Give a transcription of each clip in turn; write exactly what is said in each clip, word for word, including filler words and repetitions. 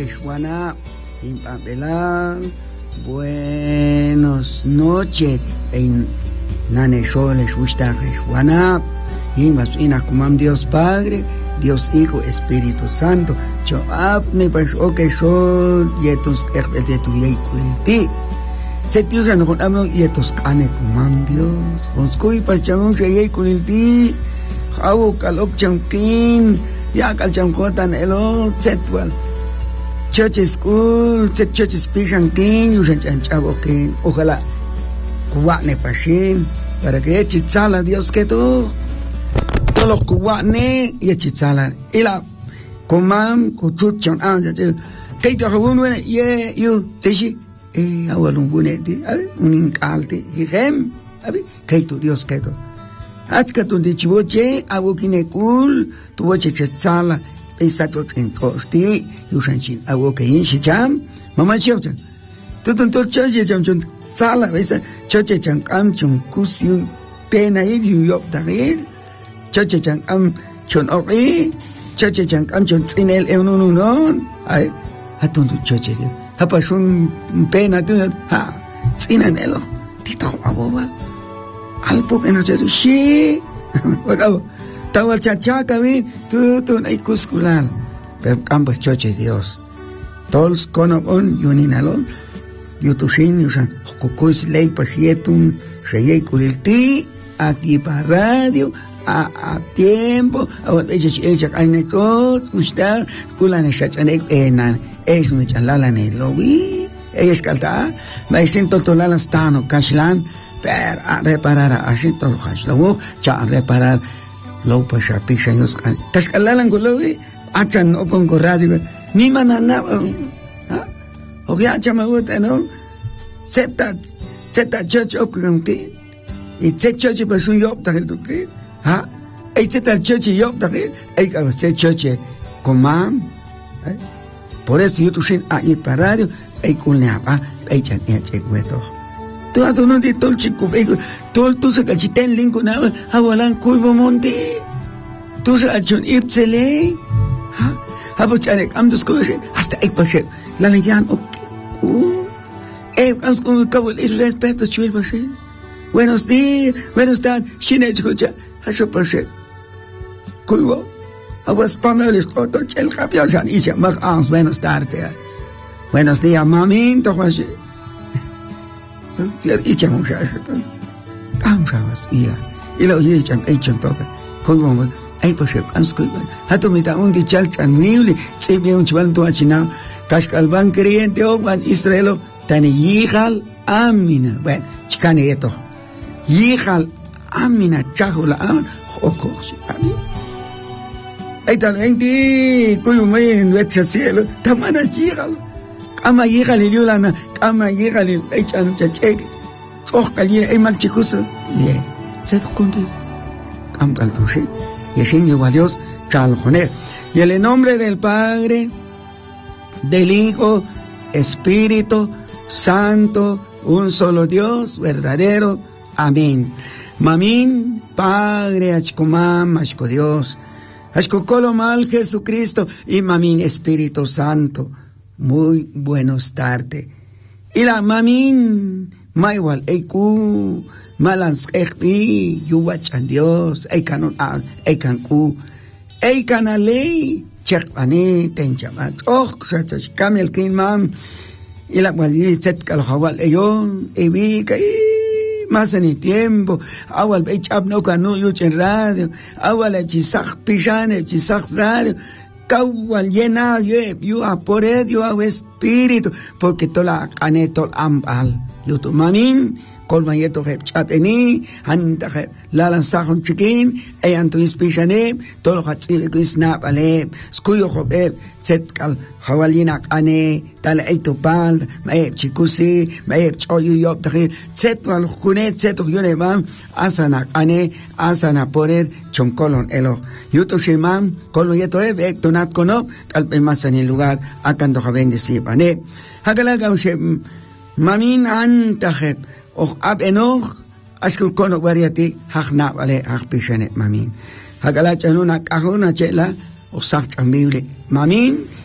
Jeshwana, Impapelal, buenos noches, en Nanesholes, Wista Jeshwana, Imas Inakumam Dios Padre, Dios Hijo, Espíritu Santo, Cho Apne, pues, ok, sol, Yetus, Erbetu, Yekulti. Se tío se nos hablamos Yetus, Kane, Kumam Dios, Honskui, Pachamon, Yekulti, Hawu, Kalok, Chamkin, Yakal Chamkotan, Elo, Zetwal. Church school, church speaking king, you should chavo king, ojalá, cubatne pashin, para que chitzala Dios que tú, todos los cubatne y chitzala, y la comam, cuchuchon, ah, que te hago un buen, ye, you, tishi, eh, hago un buen, un incalte, y hem, que tu Dios que tú, haz que tu dichiboche, hago kine cool, tu boche chitzala, Isato en costi, Yusanchin, Awokain, Shicham, Mamma Chilton. Tutun to church, Sala, church and am chun kusi, pena if you yop the real, church and am chun ori, church and am chun sinel eununon. I had to church it. Hapashun pena to ha, sinanello, Tito Awoba. I'll book and I said, she, Tawal chachaca, vi, tú, tú, no hay cuscular. Pero ambas choches Dios. Todos con on, yuninalon, yutushin, yusan, cucuis ley pajietum, seyei curilti, aquí para radio, a, a tiempo, a wat veces ella cae tot, usted, culan echachanek, enan, es un chalala en el lobby, ella es calta, me siento tolala stano, cashlan, per a reparar a asiento lo hashlo, cha a reparar. Lo pasha pisha yos kan kaskalalan ko lo eh achan o con radio mi manana ha o ya chama uta no seta seta church o con ti y se church pa sun yop ta to ke ha ai seta church yop ta ke ai ka se church con mam por eso yo tu sin ahí para radio ai con la va ai chan e che cueto tú a tu no te tol chico tol tu se cachiten linko na awalan kuibo monte tu se achun ipsele ha habo chane am dus ko hasta ek pashe la leyan ok uh eh am con cabo el respeto chul pashe buenos días buenos tardes shine escucha haso pashe kuibo awas pameles ko to chel kapya san isha mag ans buenos tardes buenos días mami to pashe y echamos a eso vamos a vas ira y lo y echan echan toca como hay pues ans que hato mita un dichal tan mible se ve un chaval to achina cascalban creyente o van israelo tan hijal amina bueno chicane esto hijal amina chahula am oko abi ay tan enti kuyu me nuetra cielo tamana hijal ama hijal liulana ama hijal echan chachek oh caliente ay mal chicos ye se contes am caltuche y Señor Dios chaljoner y en el nombre del Padre del Hijo Espíritu Santo un solo Dios verdadero amén mamín Padre achkomam achko Dios achko kolomal Jesucristo y mamín Espíritu Santo muy buenos tardes y la mamín Maywal eiku malans ekbi yuwachan Dios eikan an eikan ku eikan alei chekani tenchamat oh sachas kamel kin mam ila wali set kal hawal eyon ebi kai más en el tiempo awal bechab no kanu yuchen radio awal chisach pishane chisach radio kawal llena ye yu apore yu a espíritu porque tola canetol ambal yo tu mamin kolma yeto hep chapeni hanta hep lalan sahon chikin e anto inspirane tolo hatsi ko snap ale skuyo hobe set kal hawalina ane tala eto pal me chikusi me choyu yob de set wal khunet set yone mam asana ane asana porer chonkolon elo yuto shimam kolma yeto hep ektonat kono tal pe más en el lugar akando habende si pane hagalaga mamin antahep och ab enoch askul kono variati hachna vale hach pishane mamin hagala chanuna kahuna chela och sagt am bibli mamin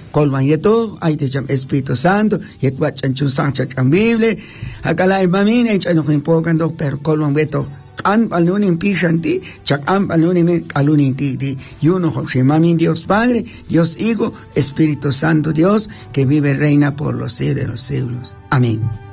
colman yeto, ay te cham Espíritu Santo, yet wat chanchun sang chacham Bible, akalay mamin, ay chano kimpokan do, pero colman weto, an palunin pishanti, chak an palunin alunin ti, yuno José mamin Dios Padre, Dios Hijo, Espíritu Santo Dios, que vive reina por los siglos de los siglos. Amén.